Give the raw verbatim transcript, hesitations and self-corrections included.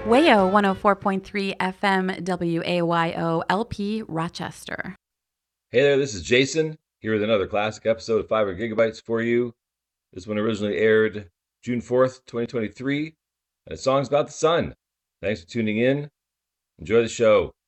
WAYO one oh four point three F M W A Y O L P Rochester. Hey there, this is Jason, here with another classic episode of five hundred Gigabytes for you. This one originally aired June fourth, twenty twenty-three, and the song's about the sun. Thanks for tuning in. Enjoy the show.